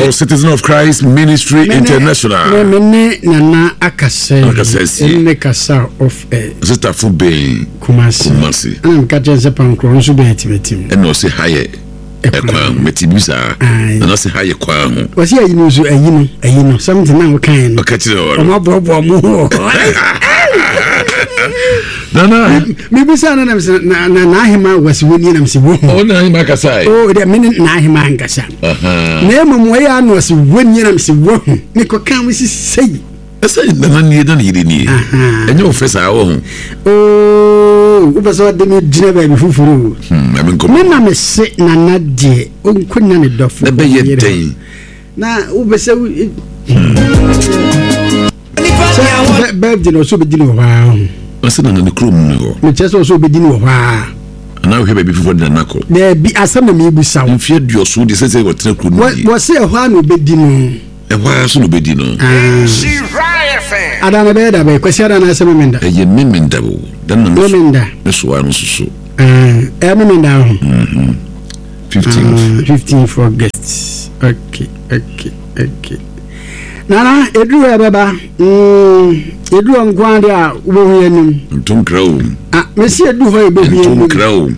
for Citizen of Christ Ministry International. Mene nana akasai. Ne kasa of Sister Fube Kumasi. Am kaje se pankro nso be etimetim. E no se haye ekwa metibisa. Na no se haye kwa ho. Wasi ayi no so ayi no something na wo kan no. Okachire wo. Omo bobo mo. Nana mibisa na ahima wasi woni na msi wo. Oh na ahima kasai. Oh de mene na ahima ankasa. Na emu ya no wasi woni na msi wo. Ni ko kan wisi sei. Esa nana ni da ni ni. Enye ofesa wo ho. Oh, ubaso de mi dine ba bi fufuru. Na me se nana de onkonya ne dofo. Na be ye den. Na ubese birthday no so be dine wa. Asa na ne krom ne ho. Me cheso so be dine wa. Na we be before the nako. Na bi asam na me busa. Mfie duoso de sese wo tena krom ni. Wo se ho na obedi no. E ho so no obedi no. Adana be da be kwesi adana asem menda. E ye memenda bo. Dan na memenda. Me so anu so. Memenda ho. 15 for guests. Okay. Nana edu baba edu ankwande a wo hianim ntum krawo mesi edu ho ebe hianim ntum krawo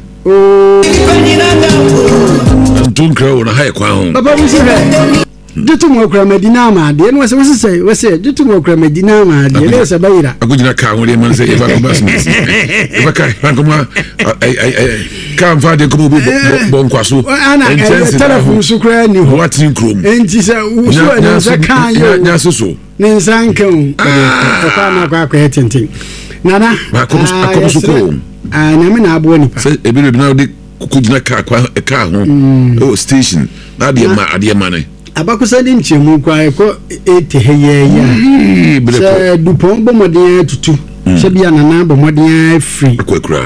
ntum krawo na haye kwa ho baba musi be ditu mo kra medina ma de no wase ditu mo kra medina ma de le se bayira agujina ka ho le man se eva ko basmith eva ka rankoma kan fa de ko bon kwaso ana telephone su kra ni ho watin krom enti se uso en se kan yo nya soso ne sankan ko fa na kwa kwa tintin nana ko su ko na me na abo nipa se ebi na de kujina ka ho oh station na de ma ne abakusa di nchemu kwa ko eteheye ya se dupon bomodin tutu se bia nana bomodin free akwekura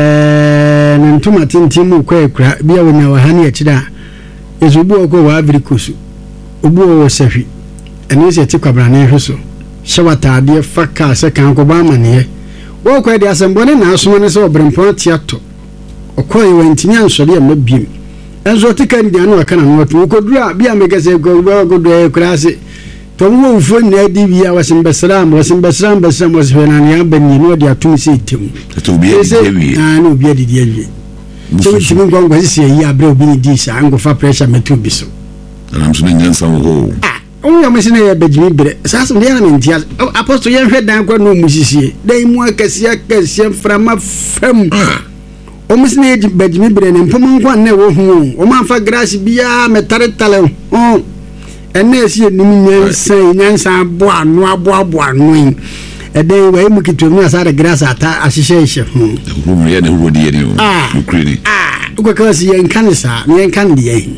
ntuma tintimu kwekura bia wonya wahani ya chida ezubu oko wa agrikusu obu wo sehwi eni se ti kwabra na ehweso shewata ade faka se kan ko ba mane wo kwa de asembone na asoma ne se obrempon tiato okoyi wantinya nsori ya mabiem enzo tika ndi anu aka na no to kodura bia megase ko godo krase to wo ufo na di bia wasimbesram wasifena ne abani no de atum se item to bia di na no bia di awie so timin ko ngwa sisi yi abra obi ni di sa ngo fa pressure metu bi so na mso nyansa ho ya mesine ya bejimi bere sasa ndi na mentia apostle ye hwe dan kwa no musisi dai mu akasia frama fam omusine eji bejimi bere ne mpom nkwa na wo hu o manfa grass bia metare tale o ene esi enim nyansa abo anu ede we mu kitu mu asa de grass ata ahihye hu hu ye ne hu de ye ni o ukreni uko kasi ye nkanisa ye nkan de ye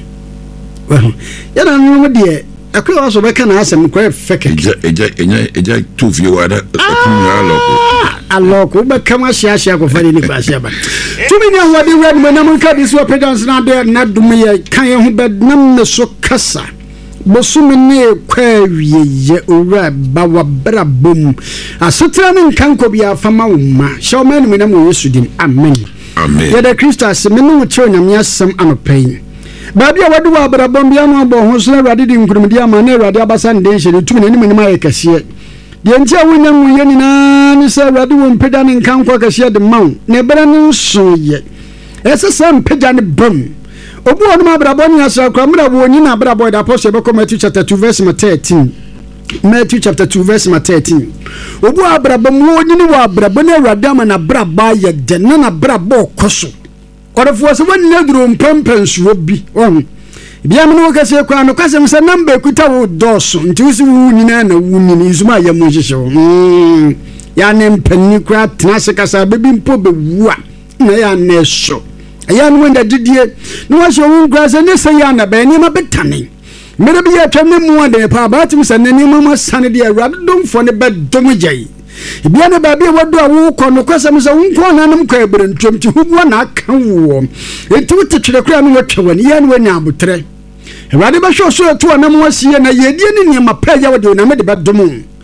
ya na no de akwa waso beka na asem kwa feke eja tufie wada akunya aloko beka ma hia ko fari ni kwase ba tumi ne ho de red manam ka diso pedans na de na dum ye kan ye ho bed nam so kasa bosum ne kwa wiye ora ba wa brabom asotra ne kan ko bia fama wuma shawman me na mo yesu dim amen ya da Christus me no che nyam yasem anopai babi a wadu wa brabom bia no bo ho so na rade di nkurumdi ama na rade abasan de hye tumi ne nim aye kase de ntia wonya mu ye ni na ni se rade wo mpeda ne kan ko kase de maw ne bra ne so ye ese sam peda ne bam obu onu ma brabom ni asa kwa mra wo ni na brabom da apostle be Matthew chapter 2 verse 13 Matthew chapter 2 verse 13 obu abrabom wo ni wa brabom ne rade ama na braba ye de na brabo koso orafo se wani na duro mpampansuo bi bia me no kase kwa no kase mse namba ekuta wo doso nti usi wu ni na wu ni izuma ya mu hihye ya ne mpanni kwa tenase kasa bebi mpo be wu a na ya na so ya no wanda didie no wa so wu kwa se ne se ya na be ni ma betane mere bi ya twame mu ade pa ba tim se ne ni ma sane de awrade domfo ne be domjai bia ne ba bia wado awu ko no kwasam se wonko na nam kwa ebere ntwom ti hubu na aka wo etu tetwere kura no watwani ya no anya abotre awrade ba hwo so to na mo asie na yedie ne ne mapa ya wode na me de ba dom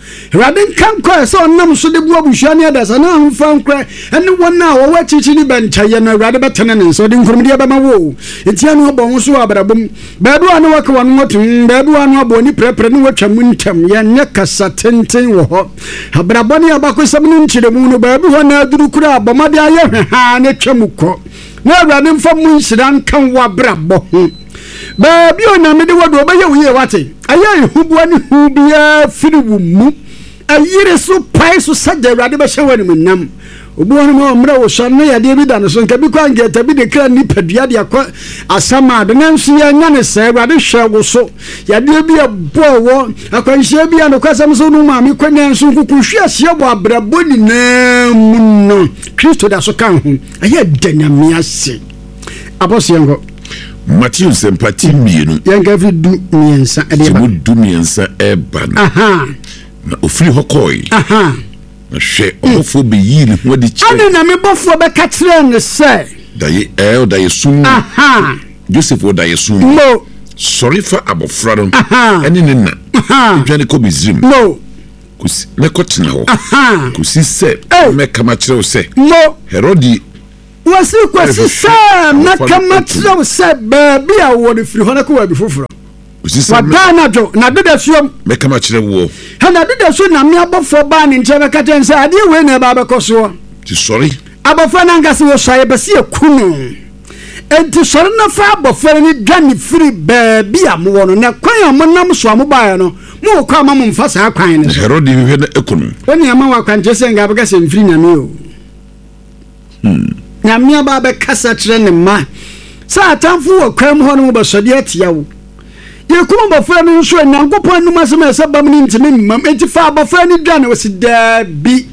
Radin kan kwa so nam so de bu abusua ne adasa na amfa nkra ene wona wo wachichi ni bencha ye na rade betene ne so de nkrumde ya bama wo etia no bo so abrabom baabi wa no waka wa no tun baabi wa no aboni prepre ne watwa muntam ye ne kasa tenten wo ho abraboni abakosam no nchire mu no baabi ho na aduru kura abomade aye ha ne twamukọ na rade mfa mu nsiran kan wa brabo ho baabi ona me de wodo obaye wo ye wate aye hubuwa ni hubia firiwu mu ayire so pai so sagya rade be hyewa ni munam obuwa no mra wo so na yade bi da no so nka bi kwa ngeta bi de kra ni padua de akọ asama de nanso ya nya ne se rade hwe wo so yade bi ebowo akwanhye bi an kwasam so no ma me kwanya nso kuku hwe ahye bo abrabo ni na mu no Kristo da so kan ho aye danyame ase abosiengo Matthew sempati mienu yenga fi du miensa ade ba du miensa eba na na ofiri hokoi na hwe ofo be yiri ho de che ade na me bofo be ka kire ne se da ye sum Joseph da ye sum no sorry for abofra no ene ne na dwane ko bizim no kusi ne kotena ho kusi se me kama kire o se no Herodi wasi kwasi sa makamatro se baabi a wo de firi ho na ko wa bi foforo wadana jo na deda suom me kama kire wo ha na deda so na me abofo ba ne nche be ka ten se ade we na ba be koso ti sorry abofo na ngase wo shaye be se ekunu enti sori na fa abofo ni dwane firi baabi a mo wono na kwan a mo nam so mo ba ya no mo kwa ma mo mfa sa kwan ne Herodi hwe na ekunu oni ama wa kwan je se nga be ka se mfiri na me o na me ba be kasa kire ne ma sa atamfu wo kwam ho no be sodi atia wo ye kuma bofra mi nso nyankopon numa asem ese bam ni ntime mam enti fa bofra ni dwane wo si da bi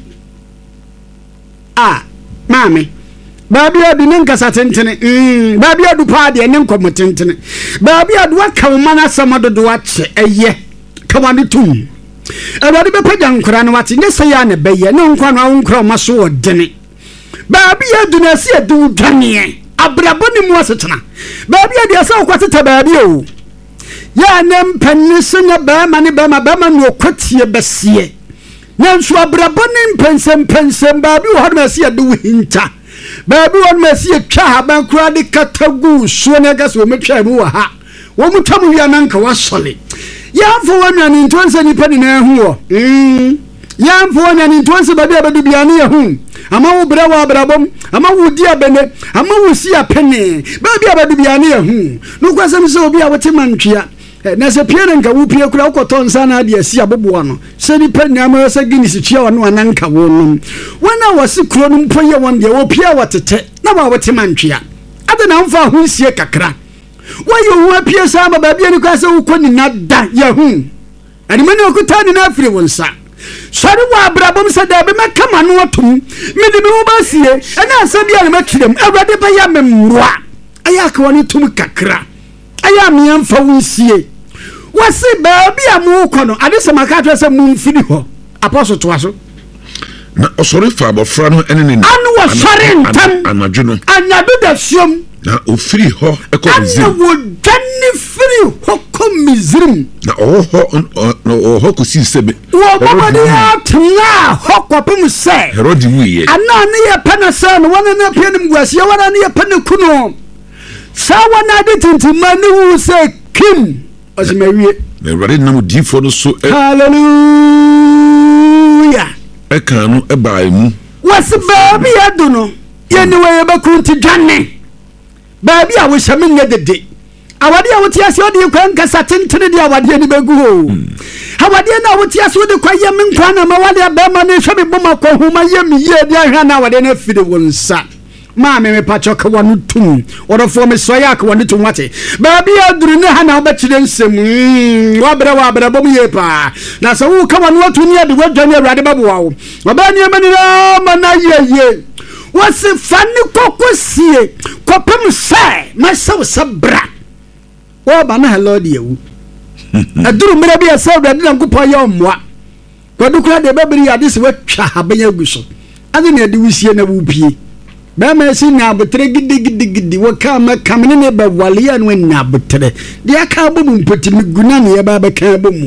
mame baabi adu ne nkasa tentene baabi adu pa de ne nkomo tentene baabi adu aka wo mana samadodo ache eye kawani tum awade be pagya nkora no wate ne se ya ne beye ne nkwa no nkora maso odene baabi adu na se adu dwane abrabo ni mu asetena baabi adu asa okwateta baabi o ya nem pennisenya ba ma no kwatie besie nanso abrabo ni pensem baabi wo hado masie adu hinta baabi wo masie twa ha ban kura de katagu so ne gas wo metwa mu wa ha wo mutam wi ananka wasole yamfo wanani ntonse ni pani na hu wo yamfo wanani ntonse baabi abadu biane ya hu ama wo bra wa brabom ama wo di abene ama wo si apene baabi abadu biane ya hu no kwasam se obi a wote mantwia na se piere nka wo pie kura ukoton sana de asi abobo no se ni pani ama se ginisi chia wano ananka wo no wana wasi kuro no mpoye won de wo pie watete na ba wote mantwia ade na mfa ho sie kakra wayo wo pie sa ba baabi ni kwase wo koni na da ya hu ani mani okutani na afire wonsa sori wa abrabom se da be makama no otum me de me wo basie ana asabi a na matwirem awrade ba ya memroa aya ka woni tum kakra aya me amfa wonsie wasi baabi amu kono ade se makatwa se mu mfidi ho apostle to aso na osori fa abofra no ene ne anu wa sori ntam anadwo no anadu da siom na ofiri ho ekomizim anu wo dani firi ho komizim na oho kusi sebe wo babadi atna ho kwapem se Herodi wiye ana ne ye pana se no wana na pia nim guase ye wana ne ye pana kuno sa wana de tintima ne wu se kim osimawie Herodi nam difo no so hallelujah eka no eba mu wasi baabi adu no ye ni we ba kunti dwane baabi a wo hyame nye dede awade a wotia se odi kwan kasa tentene de awade ni begu ho awade na wotia se odi kwa yem nkwa na ma wale abema ne hwe boma kwa homa yem ye de ahwa na awade na fide wonsa ma me pacho ka wonu tum orofo me soya ka wonu tum wate baabi aduru ne ha na obekire nsem wabra bom ye pa na so wo ka wonu atu ni ade wadwane awade baboa wo obani emani na mana ye wasi fani kokosie kopem sai masaw sabra wo ba na hello de ewu aduru mera bia sa awade na nkopɔ ye omwa kwadukura de babiri ade se watwa habanya guso ade ne ade wusie na wupie ba ma si na abotre gidi wo ka ma kamne ne ba wale ya no na abotre de aka bo mu mpoti guna ne ya ba ba ka bo mu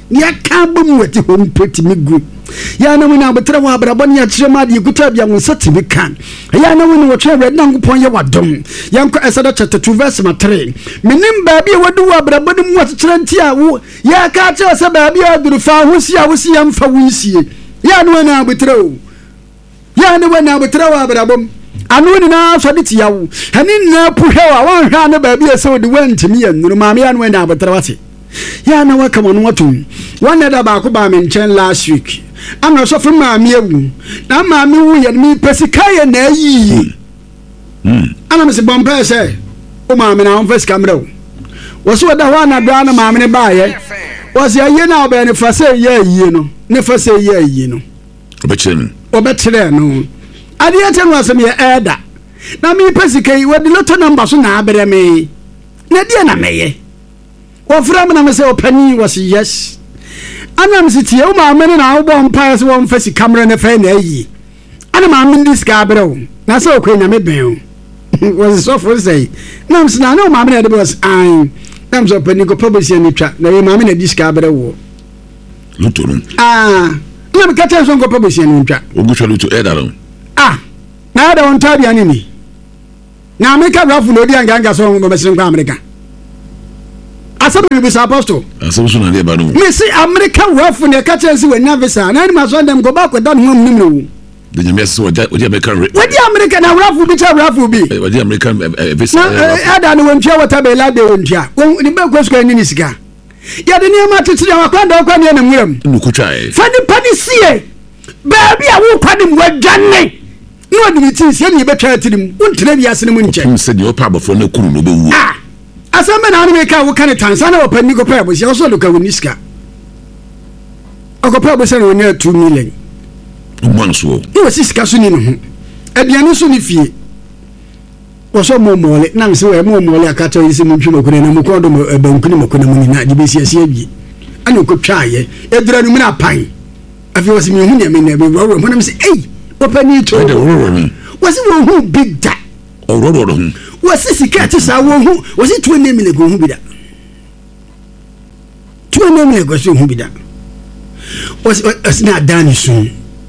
ya ka bom wati hom peti migu ya na wona betra wa abrabɔ ne ya kyerɛ ma de kuta bia wo sati bi kan ya na wona wo twɛ Nyankopɔn yɛ wadom yanko Exodus chapter 2 verse 3 menim baabi a wadu wa abrabɔ ne mu akyerɛ nti a wo ya ka kyerɛ sɛ baabi a duru fa ho si a wo si ya mfa wo nsie ya na wona betra o ya na wona betra wa abrabɔ anu ni na so de tiawo hani na puhwe wa won hwa na baabi e so de wantimi ya nuru maame ya no wona betra wate ya na waka mo no watum wona da ba ko ba me nchen last week ana so from maame ewu na maame wu ye mi pesika ye na yi ana me se bompa se o maame na on face camera wo so da ho na do na maame ne ba ye wo se ye na oba ne fa se ye yi no ne fa se ye yi no obetre no ade ya tenu asem ye eda na mi pesika yi wo de lotto number so na abere me na dia na meye wo fra me na me se opani was yes anam sitie o ma me na wo bom pa se wo mfasi camera ne fa na yi ana ma me dis ka abere na se okwenya me ben was so for say nam se na no ma me na de was an nam so opani ko publish ni twa na ma me na dis ka abere wo luto no na me ka tell so ko publish ni twa ogusha luto edaro na da won tabi anini na America rafu no di anga so ngo mesin kwa America asabu bi sa apostle asabu so na de ba no me si America rafu ne ka chensi we na visa na ni ma so dem go ba ko dan hom nim no de nyame so wodi America wodi America na rafu bi cha rafu bi wodi America visa ada no wontia wata be la de wontia ni be ko so ni sika ya de ni ma titiri wa kwa da kwa ne na nwuram nukutwa e fani pani sie baabi a wo kwa dim wadwane no de ti se ni betwa atirim untina bi ase ne mu nche se de opa abofo na kuru no be wu asame na me ka wo kan tansa na opani ko pa bo se so do ka woniska akopa bo se no na 2 million umanso no siska so ni no aduane so ni fie wo so mo mole na se we mo mole akata yi se mu ntwe makone na mu ko do bankuni makone mu ni na de be sie sie bi ana ko twaye edura no mu na pan afi wasi mi hu ne me na be wo mo na me se opani to wasi wo hu big da ororo wasi sikati sa wo hu wasi 20 million go hu bida 20 million go hu bida wasi na dani sun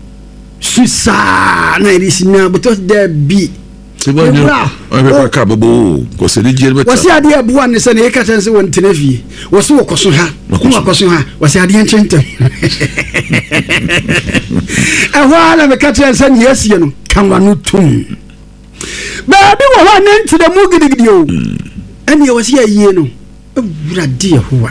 susa na irisina but there be o ka bobo ko se di beta wasi ade abuwa ne se ne ka tanse won tenafi wasi wo koso ha wasi ade enchentem ehwa me ka tanse ne yesie no kanwa no tum baabi wo ha ne ntide mu gidigidi o ene wasi aye no ewura de yehowa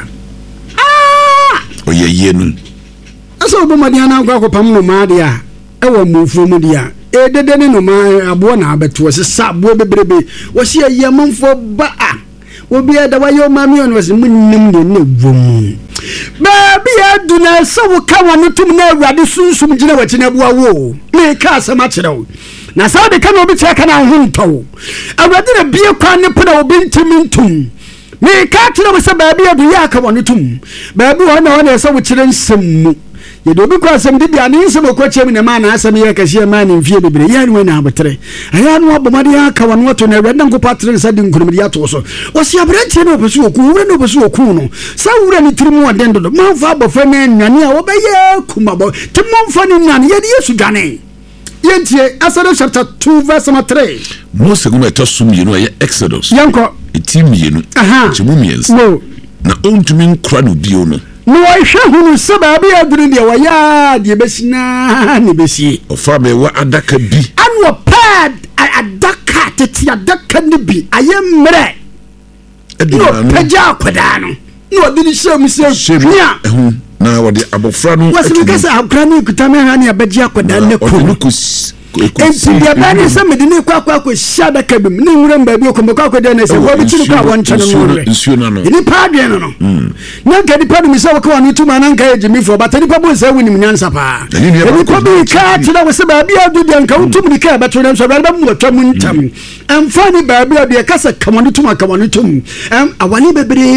o ye no aso obo madi ana kwa kopam no ma de a ewo mufuo mu dia edede ne no ma abo na abeto se sabo bebrebe wasi aye manfo ba obi ada wayo mami on wasi munnim ne wom baabi aduna so wo ka wonu tum na awurade sunsum gina wati na bua wo me ka asama kyerɛw na sa de ka na obi kyeka na ho ntɔw awurade na bie kwa ne pena obi ntimintum me ka kyerɛw se baabi adu ya ka wonu tum baabi ho na wona so wo kyerɛ nsɛm ye do bi kwa asɛm de bia ne nsɛm ko kyerɛ ne ma na asɛm ye ka hye ma ne mfie bebre ya ne na abotre aya no abomade ya ka wonu to na awurade nko patre sa de nkurumdi ya to so o si abrantie na opesu oku wure na opesu oku no sa wure ni tirimu odendo do man fa abofra na nwane a obeye kumabo timon fa ni nwane ye de yesu dwane yentie Exodus chapter 2 verse 3 Mose go meto sum ye no ye Exodus yanko etim ye no chimumiens na ontumi nkra no bio no no hwe hunu se baabi aduru de waya de besina ne besi ofa me wa adaka bi anwo pad adaka tete adaka ne bi ayemre no peja akoda no de ni shemu se hia na wode abofra no wasi mi kasa akra ni kutame ha ne abeji akoda ne ko enti dia bani se me de ne kwa shada kabim ne nwura mbaabi okombe kwa de ne se wo bi tiri kwa won chano no ni pa de no na ga di pa mi se wo kwa no tuma na nka ejimi fo but ni pa bo se woni nyansa pa ni pa bi ka tira wo se baabi adu de nka utum ni ka beto ne so ba mu atwa mu ntam amfani baabi adu kasa kamoni tuma tum awani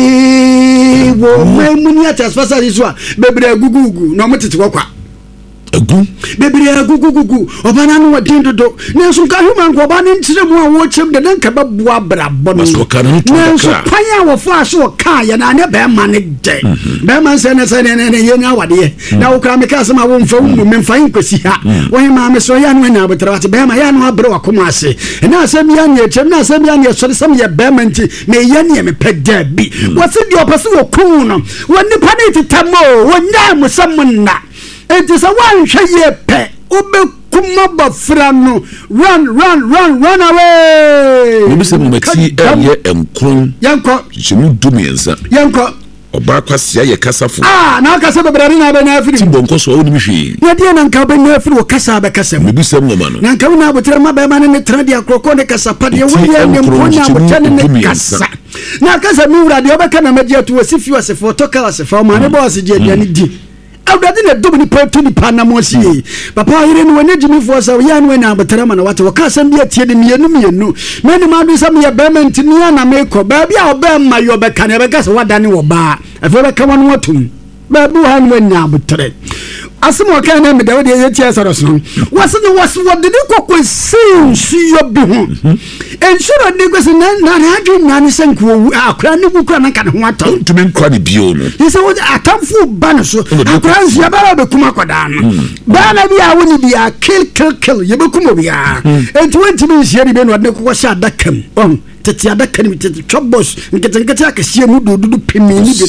bebre wo mu ni atasfasa iso a bebre gugugu no motete kwa agu bebre agu obana no wadin dodo na so ka human ko ba ne ntire mu a wo chem de nka ba bua brabo no so ka no to so panya wo fa so ka ya na ne be ma ne de be ma se ne ye nya wade na wo kra me ka sama wo mfa mu me mfa inkwasi ha wo ma me so ya no na betra wate be ma ya no abre wa koma ase na asem ya ne chem na asem ya ne so sam ye be ma nti me ye ne me peda bi wo se di opase wo ku no wo nipa ne titamo wo nya musamna enti sa wan hweye pe obe kuma bafra no run away ni se mo mati ye enkron yanko jimu dumienza yanko oba kwasia ye kasafo na kasa bebrari na be na afiri tibonko so woni hwi na die na nka be na afiri wo kasa be kasa me bisem no ma no na nka na botere ma be ma ne trade akroko ne kasa pade wo ye ne mponya botere ne kasa na kasa mi wura de obeka na media to wasifi wasefo to kala sefo ma ne boss je dia ne di awdade na dum ni patu ni pa na mo sie papa yire no ne jimi fo sa ya no na botere ma na wate wo kasa bi atie de mienu me ne ma do sam ye be ma ntini na me ko ba bia obe ma yo be kan ye be kasa wadane wo ba afa be ka wonu watum ba bu han we na botere asimo kan na me da wode ye tie soro so wasne wode ni kokko sin suyo bi ho ensuro ni kwese na adu na ni senko akra ni bu kra na kan ho ato ntumi nkwa ni bio no yese wo atamfu ba no so akra nsu ya ba be kuma koda no ba na bi a woni bi a kill ye be kuma bi a enti wentimi nsia ni be no de kokko sha dakam tete adaka ni tete chobos nkete akasie mu dudu pemini